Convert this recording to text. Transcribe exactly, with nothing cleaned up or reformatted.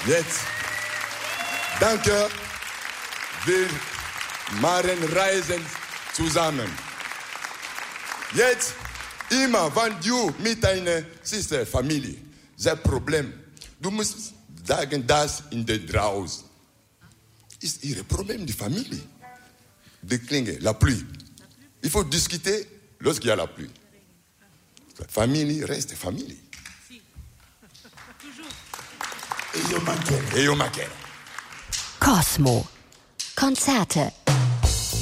Jetzt, danke, wir machen Reisen zusammen. Jetzt, immer, wenn du mit deiner Sister, Familie, das Problem, du musst sagen, das in der draußen ist ihr Problem, die Familie. Die Klinge, la pluie. Il faut discuter lorsqu'il y a la pluie. Famille reste famille. E io mancherei. E io mancherei. Cosmo. Konzerte